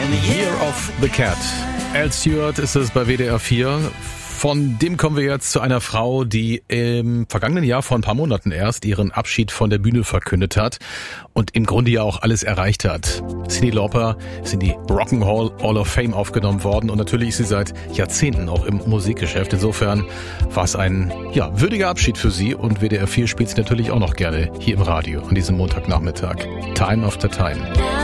Year of the Cat. Al Stewart ist es bei WDR 4. Von dem kommen wir jetzt zu einer Frau, die im vergangenen Jahr vor ein paar Monaten erst ihren Abschied von der Bühne verkündet hat und im Grunde ja auch alles erreicht hat. Cyndi Lauper ist in die Rock'n'Roll Hall of Fame aufgenommen worden und natürlich ist sie seit Jahrzehnten auch im Musikgeschäft. Insofern war es ein würdiger Abschied für sie und WDR 4 spielt sie natürlich auch noch gerne hier im Radio an diesem Montagnachmittag. Time After Time.